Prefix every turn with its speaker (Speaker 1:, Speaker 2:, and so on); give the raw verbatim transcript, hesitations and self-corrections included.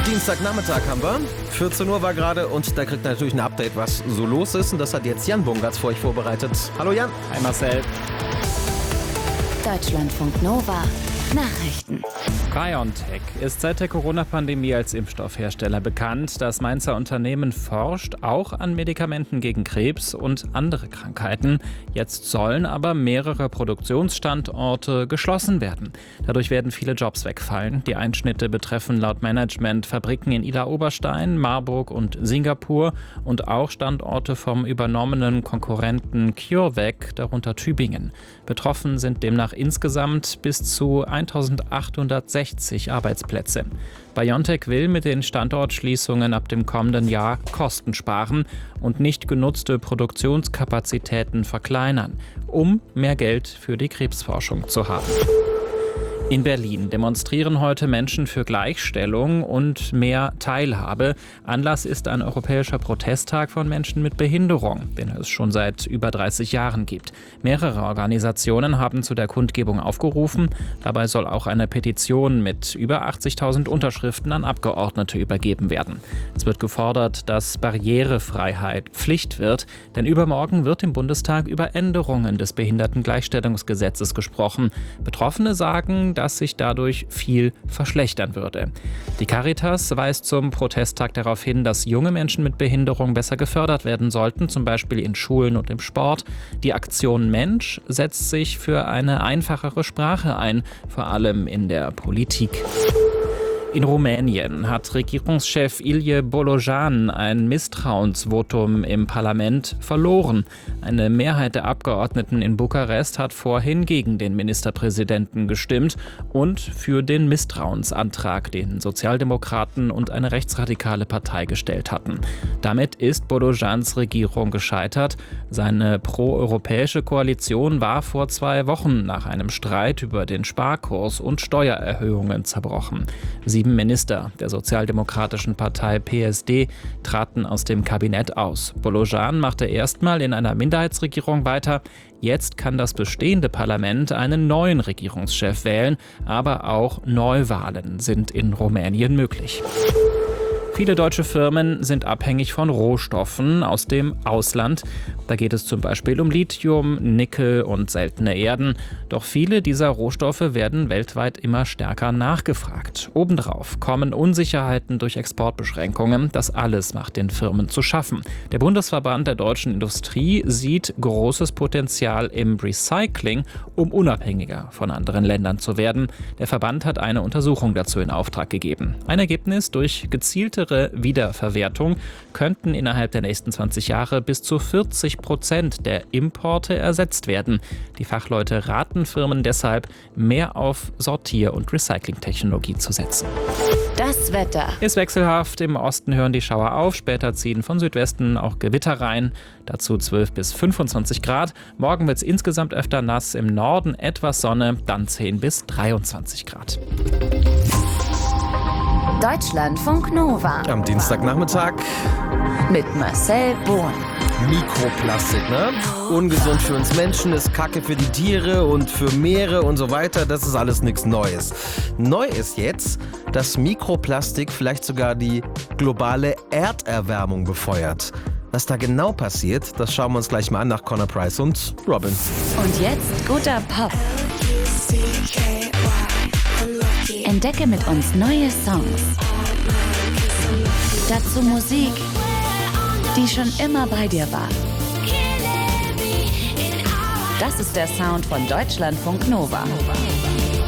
Speaker 1: Dienstagnachmittag haben wir. vierzehn Uhr war gerade und da kriegt ihr natürlich ein Update, was so los ist. Und das hat jetzt Jan Bungartz für euch vorbereitet. Hallo Jan.
Speaker 2: Hi Marcel.
Speaker 3: Deutschlandfunk Nova Nachrichten.
Speaker 2: BioNTech ist seit der Corona-Pandemie als Impfstoffhersteller bekannt. Das Mainzer Unternehmen forscht auch an Medikamenten gegen Krebs und andere Krankheiten. Jetzt sollen aber mehrere Produktionsstandorte geschlossen werden. Dadurch werden viele Jobs wegfallen. Die Einschnitte betreffen laut Management Fabriken in Idar-Oberstein, Marburg und Singapur und auch Standorte vom übernommenen Konkurrenten CureVac, darunter Tübingen. Betroffen sind demnach insgesamt bis zu eintausendachthundertsechzig Arbeitsplätze. BioNTech will mit den Standortschließungen ab dem kommenden Jahr Kosten sparen und nicht genutzte Produktionskapazitäten verkleinern, um mehr Geld für die Krebsforschung zu haben. In Berlin demonstrieren heute Menschen für Gleichstellung und mehr Teilhabe. Anlass ist ein europäischer Protesttag von Menschen mit Behinderung, den es schon seit über dreißig Jahren gibt. Mehrere Organisationen haben zu der Kundgebung aufgerufen. Dabei soll auch eine Petition mit über achtzigtausend Unterschriften an Abgeordnete übergeben werden. Es wird gefordert, dass Barrierefreiheit Pflicht wird, denn übermorgen wird im Bundestag über Änderungen des Behindertengleichstellungsgesetzes gesprochen. Betroffene sagen, dass sich dadurch viel verschlechtern würde. Die Caritas weist zum Protesttag darauf hin, dass junge Menschen mit Behinderung besser gefördert werden sollten, zum Beispiel in Schulen und im Sport. Die Aktion Mensch setzt sich für eine einfachere Sprache ein, vor allem in der Politik. In Rumänien hat Regierungschef Ilie Bolojan ein Misstrauensvotum im Parlament verloren. Eine Mehrheit der Abgeordneten in Bukarest hat vorhin gegen den Ministerpräsidenten gestimmt und für den Misstrauensantrag, den Sozialdemokraten und eine rechtsradikale Partei gestellt hatten. Damit ist Bolojans Regierung gescheitert. Seine proeuropäische Koalition war vor zwei Wochen nach einem Streit über den Sparkurs und Steuererhöhungen zerbrochen. Sieben Minister der sozialdemokratischen Partei P S D traten aus dem Kabinett aus. Bolojan machte erstmal in einer Minderheitsregierung weiter. Jetzt kann das bestehende Parlament einen neuen Regierungschef wählen, aber auch Neuwahlen sind in Rumänien möglich. Viele deutsche Firmen sind abhängig von Rohstoffen aus dem Ausland. Da geht es zum Beispiel um Lithium, Nickel und seltene Erden. Doch viele dieser Rohstoffe werden weltweit immer stärker nachgefragt. Obendrauf kommen Unsicherheiten durch Exportbeschränkungen. Das alles macht den Firmen zu schaffen. Der Bundesverband der deutschen Industrie sieht großes Potenzial im Recycling, um unabhängiger von anderen Ländern zu werden. Der Verband hat eine Untersuchung dazu in Auftrag gegeben. Ein Ergebnis: durch gezielte Wiederverwertung könnten innerhalb der nächsten zwanzig Jahre bis zu vierzig Prozent der Importe ersetzt werden. Die Fachleute raten Firmen deshalb, mehr auf Sortier- und Recyclingtechnologie zu setzen.
Speaker 3: Das Wetter ist wechselhaft. Im Osten hören die Schauer auf, später ziehen von Südwesten auch Gewitter rein. Dazu zwölf bis fünfundzwanzig Grad. Morgen wird es insgesamt öfter nass, im Norden etwas Sonne, dann zehn bis dreiundzwanzig Grad.
Speaker 4: Deutschlandfunk Nova.
Speaker 1: Am Dienstagnachmittag
Speaker 4: Mit Marcel Bohn.
Speaker 1: Mikroplastik, ne? Ungesund für uns Menschen, ist Kacke für die Tiere und für Meere und so weiter. Das ist alles nichts Neues. Neu ist jetzt, dass Mikroplastik vielleicht sogar die globale Erderwärmung befeuert. Was da genau passiert, das schauen wir uns gleich mal an nach Conor Price und Robin.
Speaker 4: Und jetzt guter Pop. Entdecke mit uns neue Songs. Dazu Musik, die schon immer bei dir war. Das ist der Sound von Deutschlandfunk Nova.